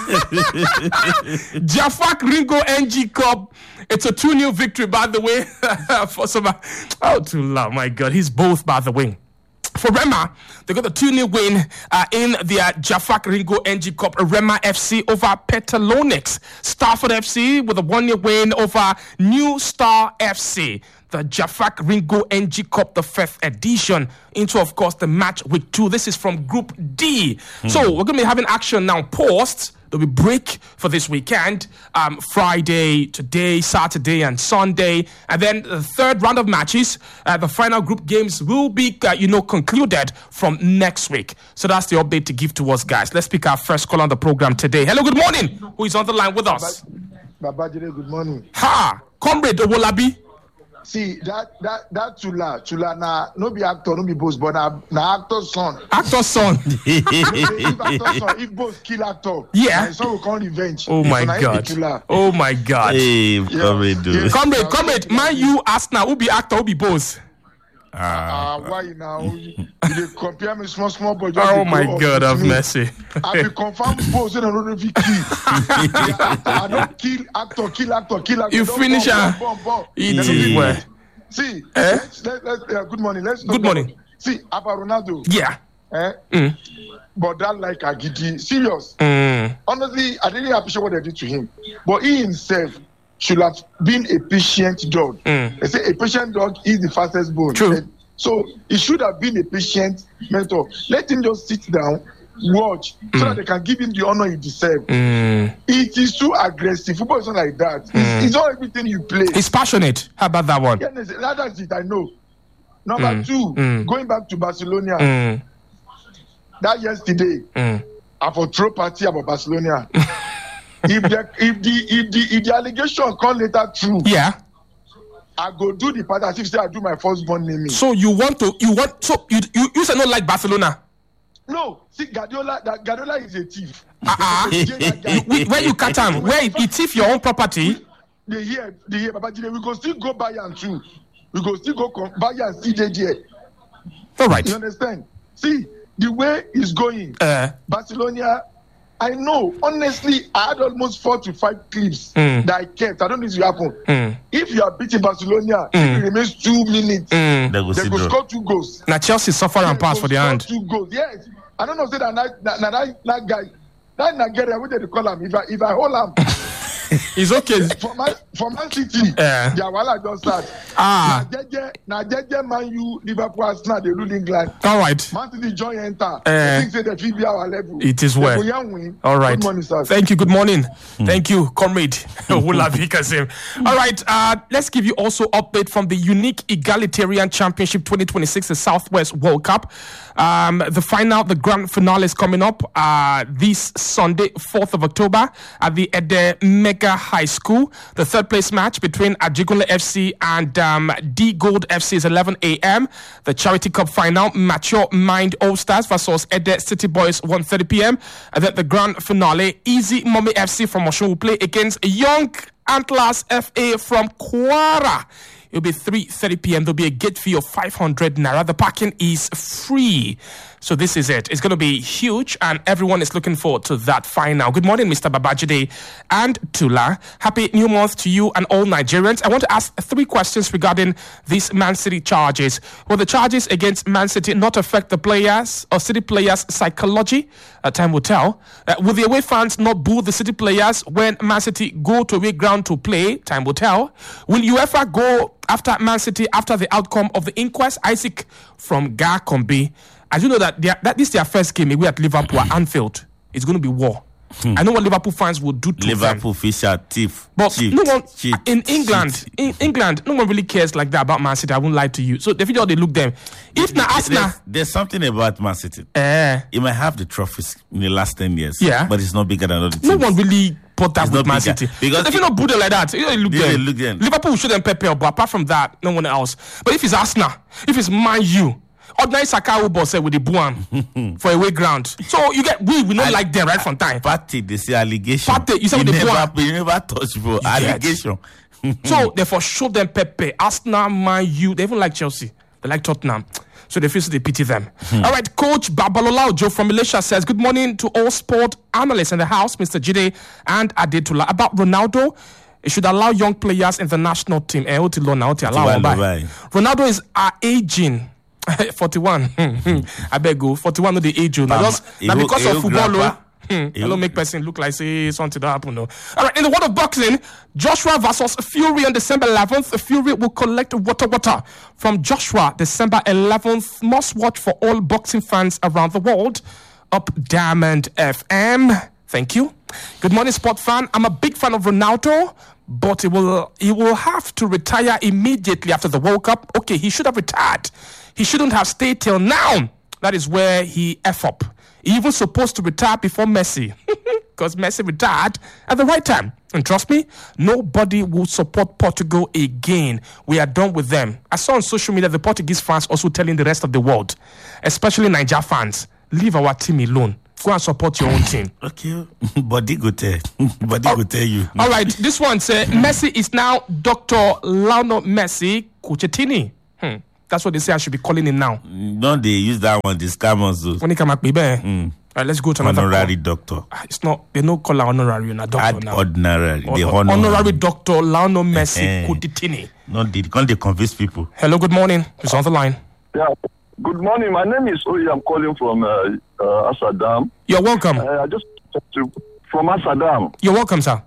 Jafak Ringo N G Cup. It's a two nil victory, by the way. For some, oh, Tula, my God. He's both, by the way. For Rema, they got a two nil win uh, in their Jafak Ringo N G Cup. Rema F C over Petalonix. Stafford F C with a one nil win over New Star F C. The Jafak Ringo N G Cup, the fifth edition, into, of course, the match week two. This is from Group D. So we're going to be having action now post. There'll be break for this weekend. Um, Friday, today, Saturday, and Sunday. And then the third round of matches, uh, the final group games will be, uh, you know, concluded from next week. So that's the update to give to us, guys. Let's pick our first call on the program today. Hello, good morning. Who is on the line with us? Babajide, good morning. Ha! Comrade Owolabi. See, that that that Tula, Tula na no be actor, no be boss, but na, na actor's son. Actor's son. if actor's son, if boss kill actor, Yeah. my son will come revenge. Oh my So na him be God. Tula. Oh my God. Hey, comrade, dude. Yeah. Comrade, comrade, man, you ask now who be actor, who be boss? Ah, why now? You dey compare me small small boy. just Oh dey my go up God, with have me. mercy. I be confirm boss and I don't know if he kill. I don't kill actor, kill actor, kill actor. You Don't finish, bomb, ah. bomb, bomb, bomb. It Let is me- well. See, Eh? let's, let, let, uh, good morning. Let's talk Good morning. about- See, about Ronaldo. Yeah. Eh? Mm. But that like Agidi, serious. Mm. Honestly, I didn't appreciate what they did to him. But he himself should have been a patient dog. Mm. They say a patient dog is the fastest bone. True. And so he should have been a patient mentor. Let him just sit down, watch, so that they can give him the honor he deserves. Mm. It is too aggressive. Football is not like that. It's, it's not everything you play. He's passionate. How about that one? Yeah, that- that's it, I know. Number Mm. two, Mm. going back to Barcelona, Mm. that yesterday, Mm. I for throw party about Barcelona. if the if the if the if the allegation come later true, Yeah. I go do the party as if say I do my firstborn naming. So you want to, you want, so you, you, you say not like Barcelona. No, see Guardiola, that Guardiola is a thief. Uh-uh. They jail that guy. We- Where you cut him? Where it, it thief your own property? They hear, they hear, Babajide, we go still go buy and too. We go still go com- buy and see J J. All right. You understand? See the way it's going. Uh, Barcelona, I know. Honestly, I had almost four to five clips Mm. that I kept. I don't know if it happen. Mm. If you are beating Barcelona, Mm. it remains two minutes. mm. They go They see go draw. score two goals. Now Chelsea suffer and pass They for go the score hand. Two goals. Yes. I don't know. Say that that that, that, that guy, that Nigeria, what they call him? If I if I hold him It's okay. for Man for Man City, Eh. their wala just start. Ah. Na jeje na jeje Man U Liverpool Arsenal they rule England. All right. Man City join enter. Eh. I think say they fit be our level. It is They well. go yan win. All right. Good morning, sir. Thank you. Good morning. Thank you, comrade. Wulavi Kasim. All right. Uh, let's give you also update from the Unique Egalitarian Championship twenty twenty-six, the Southwest World Cup. Um, the final, the grand finale is coming up uh, this Sunday, fourth of October, at the Ede Mega High School. The third place match between Ajigunle F C and um, D Gold F C is eleven a.m. The Charity Cup final, Mature Mind All Stars versus Ede City Boys, one thirty p.m. And then the grand finale, Easy Mommy F C from Oshun will play against Young Antlers F A from Kwara. It'll be three thirty p.m. There'll be a gate fee of five hundred naira. The parking is free. So this is it. It's going to be huge, and everyone is looking forward to that final. Good morning, Mister Babajide and Tula. Happy new month to you and all Nigerians. I want to ask three questions regarding these Man City charges. Will the charges against Man City not affect the players or City players' psychology? Uh, time will tell. Uh, will the away fans not boo the City players when Man City go to away ground to play? Time will tell. Will UEFA go after Man City after the outcome of the inquest? Isaac from Garkombi. As you know that, they are, that this is their first game away at Liverpool at Anfield. It's going to be war. Hmm. I know what Liverpool fans will do to Liverpool them. Fisher thief. But cheat, no one cheat, in England, cheat. in England, no one really cares like that about Man City. I won't lie to you. So the video they look them. If now Arsenal, there's, there's something about Man City. Eh, It might have the trophies in the last ten years. Yeah. But it's not bigger than other teams. no one really put that It's with not Man bigger. City. Because So if you it- not put it like that, you know, look They them. will look them. Liverpool will show them Pepe, but apart from that, no one else. But if it's Arsenal, if it's Man U, ordinary Saka boss say with the Buan for away ground. So you get we we not I- like them right from time. Party, they say allegation. Party, you say with the never, boy. you never touch bro. get. Allegation. So therefore, show them Pepe, Arsenal, Man U. They even like Chelsea. They like Tottenham. So they feel so they pity them. All right, Coach Babalola Ojo from Malaysia says, good morning to all sport analysts in the house, Mister Jide and Adetula. About Ronaldo, it should allow young players in the national team. Eh, oti lo na oti allow Tiwa one lo by. bai. Ronaldo is uh, aging. forty-one. I beg you. forty-one no the age. Now Um, just now Ewo- because of Ewo football. grandpa. Oh, Hmm, Ewo- hello, make person look like say something that happened. No. All right, in the world of boxing, Joshua versus Fury on December eleventh. Fury will collect water water from Joshua December eleventh. Must watch for all boxing fans around the world. Up Diamond F M. Thank you. Good morning, sport fan. I'm a big fan of Ronaldo, but he will he will have to retire immediately after the World Cup. Okay, he should have retired. He shouldn't have stayed till now. That is where he F up. He even supposed to retire before Messi. Because Messi retired at the right time. And trust me, nobody will support Portugal again. We are done with them. I saw on social media the Portuguese fans also telling the rest of the world, especially Niger fans, leave our team alone. Go and support your own team. Okay. Body go tell. Body Oh. go tell you. All right, this one says Messi is now Doctor Lionel Messi Cuccettini. Hmm. That's what they say I should be calling him now. Don't they use that one, the scammers those. When he come back, baby. All right, let's go to another Honorary call. doctor. Ah, It's not, they no call her honorary, not doctor Add now. ordinary. The Hon- honor. honorary Doctor Lionel Messi Eh. Cuccettini. No, they can't they convince people. Hello, good morning. Who's on the line? Yeah. Good morning. My name is Oye. I'm calling from uh, uh, Asadam. You're welcome. Uh, I just to, from Asadam. You're welcome, sir.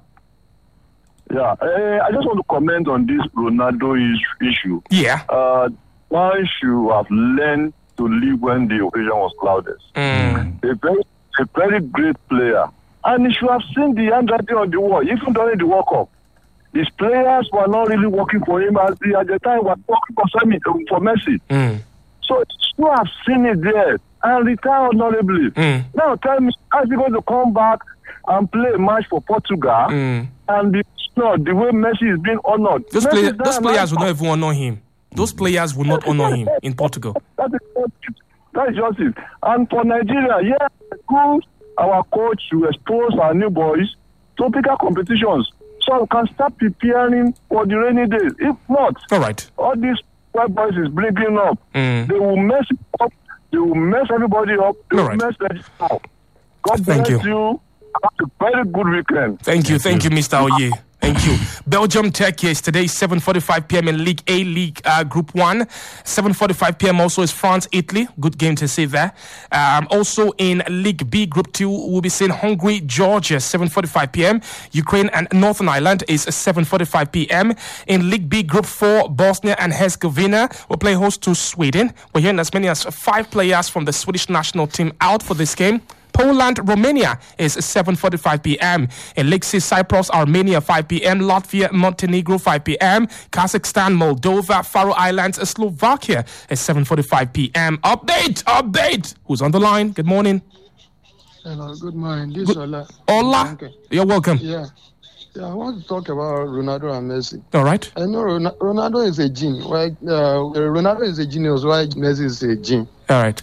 Yeah. Uh, I just want to comment on this Ronaldo is, issue. Yeah. Uh, one should have learned to live when the occasion was clouded. Mm. A very, a very great player, and he should have seen the handwriting on the wall, even during the World Cup. His players were not really working for him as the, at the time was working for Semi, for Messi. Mm. So you have seen it there and retire honorably. Mm. Now tell me, how is he going to come back and play a match for Portugal Mm. and be honored the way Messi is being honored? Those, Messi play- is those that players will man. not even honor him. Those players will not honor him in Portugal. That is justice. That is justice. And for Nigeria, yeah, good. Our coach to expose our new boys to bigger competitions, so we can start preparing for the rainy days. If not, All right. all these white boys is bringing up, Mm. they will mess it up. They will mess everybody up. They All will right. mess them up. God Thank bless you. you. Have a very good weekend. Thank you, thank you, Mister Oye. Thank you. Belgium, Turkey is today, seven forty-five p.m. in League A, League uh, Group one. seven forty-five p.m. also is France, Italy. Good game to see there. Um, also in League B, Group two, we'll be seeing Hungary, Georgia, seven forty-five p.m. Ukraine and Northern Ireland is seven forty-five p.m. In League B, Group four, Bosnia and Herzegovina will play host to Sweden. We're hearing as many as five players from the Swedish national team out for this game. Poland, Romania is seven forty-five p.m. In League C, Cyprus, Armenia, five p.m. Latvia, Montenegro, five p.m. Kazakhstan, Moldova, Faroe Islands, Slovakia is seven forty-five p.m. Update, update. Who's on the line? Good morning. Hello, good morning. This is Ola. Hola. Okay. You're welcome. Yeah. Yeah, I want to talk about Ronaldo and Messi. All right. I know Ron- Ronaldo is a genius. Right? Uh, Ronaldo is a genius, while Messi is a genius. All right.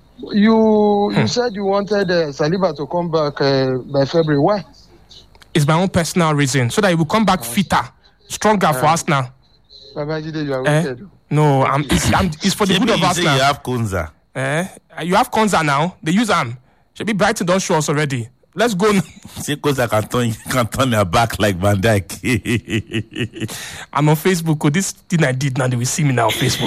You you said you wanted uh, Saliba to come back uh, by February. Why? It's my own personal reason. So that he will come back fitter, stronger for us now. Babajide, you are Eh? wicked. No, I'm, it's, I'm, it's for the Maybe good of you us say now. you have Kunza. Eh? You have Konza now. They use Am. Should be Brighton don't show us already. Let's go. See, because I can turn, can turn your back like Van Dijk. I'm on Facebook. Oh, this thing I did now, they will see me now on Facebook.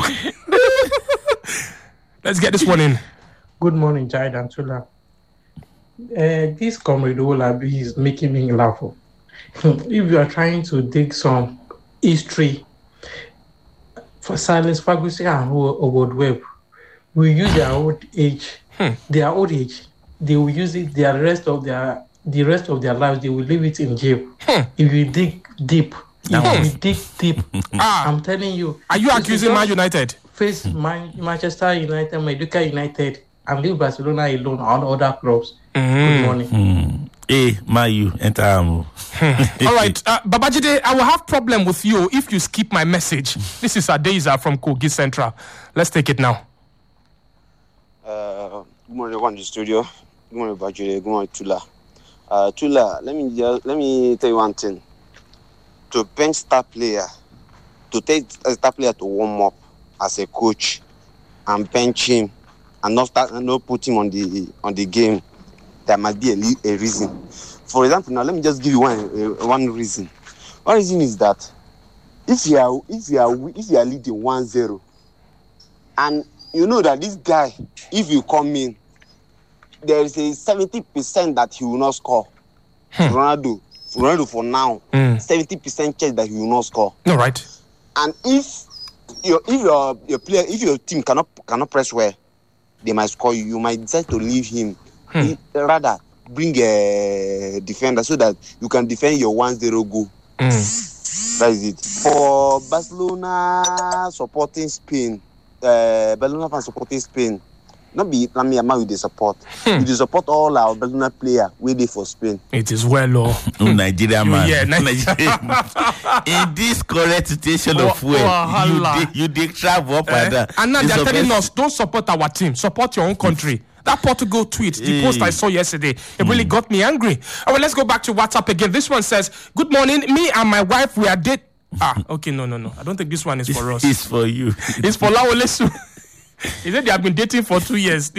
Let's get this one in. Good morning, Jai and Tula. Uh, this comrade Olabi is making me laugh. If you are trying to dig some history for Silas Ferguson and Howard Webb, we use their old age, hmm. their old age. They will use it. The rest of their the rest of their lives, they will leave it in jail. Hmm. If you dig deep, if hmm. you dig deep, ah. I'm telling you. Are you accusing Man United? Face Man, Manchester United, Maduka United, and leave Barcelona alone and other clubs. Mm. Good morning. Mm. Hey, Mayu, enter. All right, uh, Babajide, I will have problem with you if you skip my message. This is Adeza from Kogi Central. Let's take it now. Uh, good morning, everyone in the studio. Good morning, Babajide. Good morning, Tula. Uh, Tula, let me just, let me tell you one thing. To bench star player, to take a star player to warm up as a coach and bench him and not start and not put him on the on the game, there must be a, a reason. For example, now let me just give you one uh, one reason. One reason is that if you are if you are if you are leading one zero, and you know that this guy, if you come in, there is a seventy percent that he will not score. Hmm. Ronaldo, Ronaldo for now, seventy mm. percent chance that he will not score. All right. And if your if your your player if your team cannot cannot press well, they might score you. You might decide to leave him. Hmm. Rather bring a defender so that you can defend your one zero goal. Mm. That is it. For Barcelona supporting Spain, uh, Barcelona fans supporting Spain, not be Lami Yamal with the support. Hmm. With the support all our Barcelona player waiting for Spain. It is well, oh. oh Nigeria man. Yeah, Nigeria. In this current situation of way, oh, you did you did travel up eh? and down. And now they're telling us, don't support our team, support your own country. That Portugal tweet, the post I saw yesterday, it mm. really got me angry. All right, let's go back to WhatsApp again. This one says, good morning, me and my wife, we are date. Ah, okay, no, no, no. I don't think this one is for us. It's for you. It's for Laolesu. He said they have been dating for two years.